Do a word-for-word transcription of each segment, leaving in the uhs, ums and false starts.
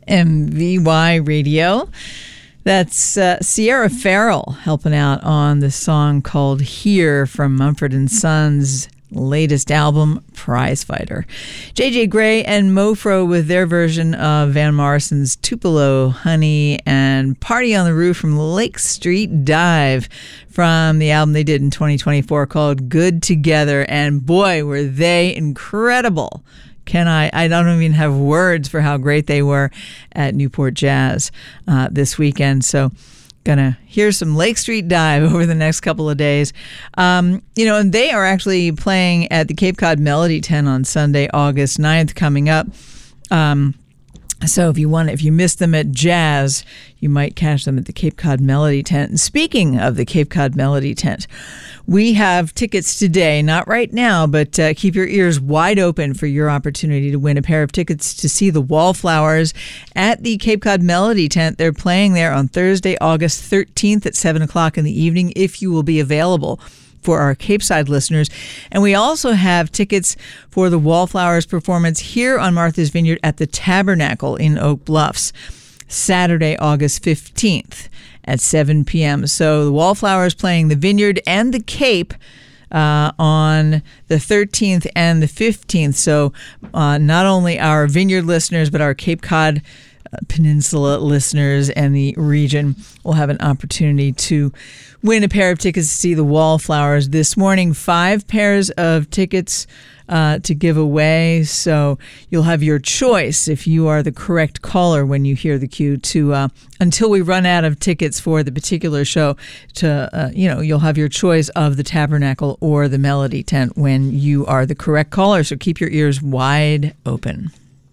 M V Y Radio. That's uh, Sierra Farrell helping out on the song called Here from Mumford and Sons' latest album, Prizefighter. J J Grey and Mofro with their version of Van Morrison's Tupelo Honey, and Party on the Roof from Lake Street Dive from the album they did in twenty twenty-four called Good Together. And boy, were they incredible. Can I, I don't even have words for how great they were at Newport Jazz uh, this weekend. So gonna hear some Lake Street Dive over the next couple of days. Um, you know, and they are actually playing at the Cape Cod Melody Tent on Sunday, August ninth, coming up. Um, so if you want, if you missed them at Jazz, you might catch them at the Cape Cod Melody Tent. And speaking of the Cape Cod Melody Tent, we have tickets today, not right now, but uh, keep your ears wide open for your opportunity to win a pair of tickets to see the Wallflowers at the Cape Cod Melody Tent. They're playing there on Thursday, August thirteenth at seven o'clock in the evening, if you will be available for our Cape Side listeners. And we also have tickets for the Wallflowers performance here on Martha's Vineyard at the Tabernacle in Oak Bluffs, Saturday, August fifteenth at seven p.m. So the Wallflowers playing the Vineyard and the Cape uh, on the thirteenth and the fifteenth. So uh, not only our Vineyard listeners, but our Cape Cod Peninsula listeners and the region will have an opportunity to win a pair of tickets to see the Wallflowers this morning. Five pairs of tickets uh, to give away. So you'll have your choice if you are the correct caller when you hear the cue to, uh, until we run out of tickets for the particular show, to, uh, you know, you'll have your choice of the Tabernacle or the Melody Tent when you are the correct caller. So keep your ears wide open.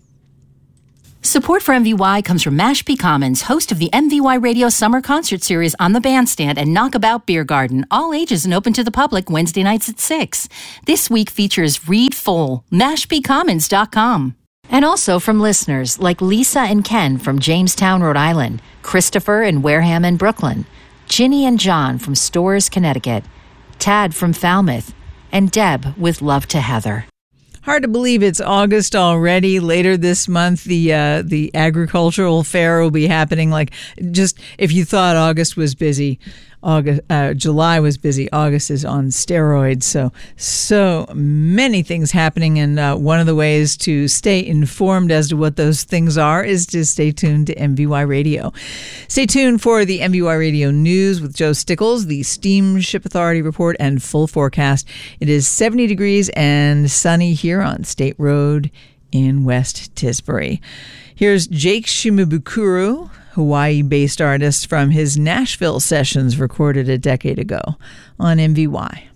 Support for M V Y comes from Mashpee Commons, host of the M V Y Radio Summer Concert Series on the Bandstand and Knockabout Beer Garden, all ages and open to the public Wednesday nights at six. This week features Reed Fole, mashpee commons dot com. And also from listeners like Lisa and Ken from Jamestown, Rhode Island, Christopher in Wareham and Brooklyn, Ginny and John from Storrs, Connecticut, Tad from Falmouth, and Deb with Love to Heather. Hard to believe it's August already. Later this month, the uh, the agricultural fair will be happening. Like, just if you thought August was busy, August, uh, July was busy. August is on steroids. So, so many things happening. And uh, one of the ways to stay informed as to what those things are is to stay tuned to M V Y Radio. Stay tuned for the M V Y Radio News with Joe Stickles, the Steamship Authority report, and full forecast. It is seventy degrees and sunny here on State Road in West Tisbury. Here's Jake Shimabukuro, Hawaii-based artist from his Nashville sessions recorded a decade ago on M V Y.